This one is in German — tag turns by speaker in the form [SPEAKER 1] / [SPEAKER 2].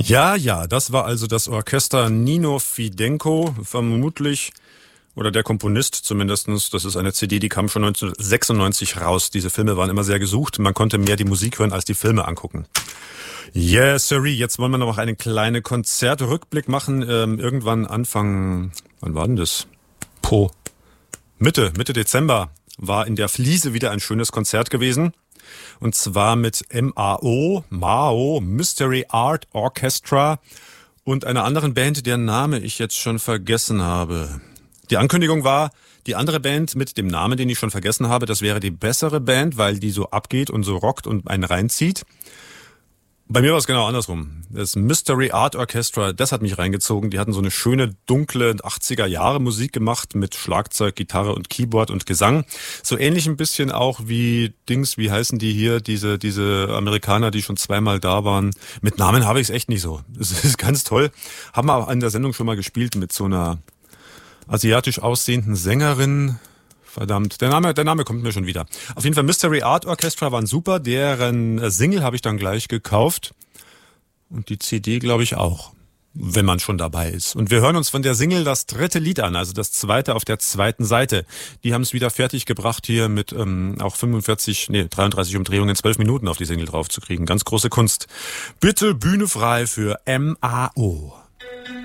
[SPEAKER 1] Ja, das war also das Orchester Nino Fidenco, vermutlich, oder der Komponist zumindestens. Das ist eine CD, die kam schon 1996 raus. Diese Filme waren immer sehr gesucht. Man konnte mehr die Musik hören als die Filme angucken. Yes, sorry. Jetzt wollen wir noch einen kleinen Konzertrückblick machen. Irgendwann Anfang, wann war denn das? Mitte Dezember war in der Fliese wieder ein schönes Konzert gewesen. Und zwar mit MAO, Mystery Art Orchestra und einer anderen Band, deren Name ich jetzt schon vergessen habe. Die Ankündigung war, die andere Band mit dem Namen, den ich schon vergessen habe, das wäre die bessere Band, weil die so abgeht und so rockt und einen reinzieht. Bei mir war es genau andersrum. Das Mystery Art Orchestra, das hat mich reingezogen. Die hatten so eine schöne, dunkle 80er Jahre Musik gemacht mit Schlagzeug, Gitarre und Keyboard und Gesang. So ähnlich ein bisschen auch wie wie heißen die hier, diese Amerikaner, die schon zweimal da waren. Mit Namen habe ich es echt nicht so. Das ist ganz toll. Haben wir auch in der Sendung schon mal gespielt mit so einer asiatisch aussehenden Sängerin. Verdammt, der Name kommt mir schon wieder. Auf jeden Fall Mystery Art Orchestra waren super, deren Single habe ich dann gleich gekauft und die CD glaube ich auch, wenn man schon dabei ist. Und wir hören uns von der Single das dritte Lied an, also das zweite auf der zweiten Seite. Die haben es wieder fertig gebracht, hier mit auch 33 Umdrehungen in 12 Minuten auf die Single drauf zu kriegen. Ganz große Kunst. Bitte Bühne frei für MAO.